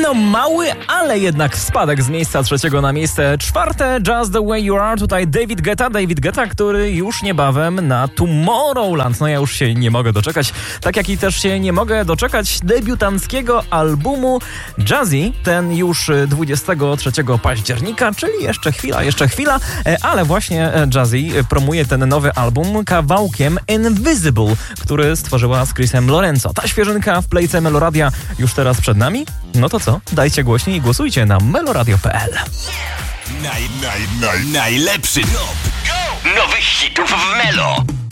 No mały, ale jednak spadek z miejsca 3 na miejsce 4. Just the Way You Are. Tutaj David Guetta, który już niebawem na Tomorrowland. No ja już się nie mogę doczekać. Tak jak i też się nie mogę doczekać debiutanckiego albumu Jazzy. Ten już 23 października, czyli jeszcze chwila. Ale właśnie Jazzy promuje ten nowy album kawałkiem Invisible, który stworzyła z Chrisem Lorenzo. Ta świeżynka w playce Meloradia już teraz przed nami. No to co? Dajcie głośniej i głosujcie na meloradio.pl. Najlepszy top nowych hitów w Melo.